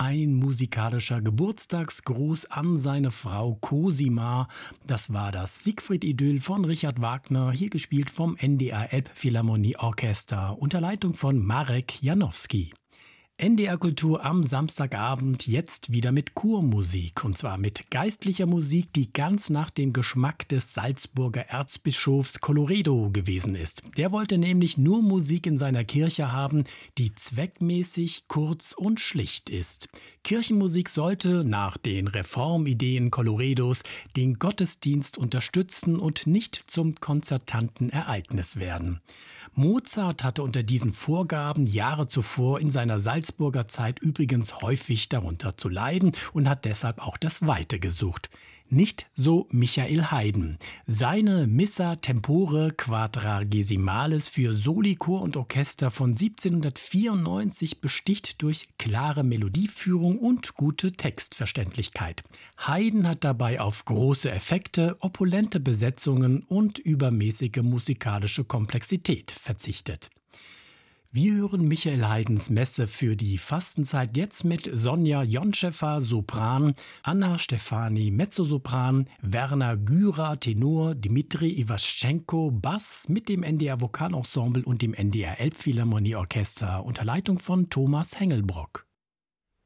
Ein musikalischer Geburtstagsgruß an seine Frau Cosima. Das war das Siegfried-Idyll von Richard Wagner, hier gespielt vom NDR Elbphilharmonie Orchester unter Leitung von Marek Janowski. NDR Kultur am Samstagabend jetzt wieder mit Chormusik. Und zwar mit geistlicher Musik, die ganz nach dem Geschmack des Salzburger Erzbischofs Colloredo gewesen ist. Der wollte nämlich nur Musik in seiner Kirche haben, die zweckmäßig, kurz und schlicht ist. Kirchenmusik sollte nach den Reformideen Colloredos den Gottesdienst unterstützen und nicht zum konzertanten Ereignis werden. Mozart hatte unter diesen Vorgaben Jahre zuvor in seiner Salzburger Zeit übrigens häufig darunter zu leiden und hat deshalb auch das Weite gesucht. Nicht so Michael Haydn. Seine Missa Tempore Quadragesimales für Soli, Chor und Orchester von 1794 besticht durch klare Melodieführung und gute Textverständlichkeit. Haydn hat dabei auf große Effekte, opulente Besetzungen und übermäßige musikalische Komplexität verzichtet. Wir hören Michael Haydns Messe für die Fastenzeit jetzt mit Sonja Jonchewa, Sopran, Anna Stefani, Mezzosopran, Werner Gürer, Tenor, Dmitri Iwaschenko, Bass mit dem NDR Vokalensemble und dem NDR Elbphilharmonie Orchester unter Leitung von Thomas Hengelbrock.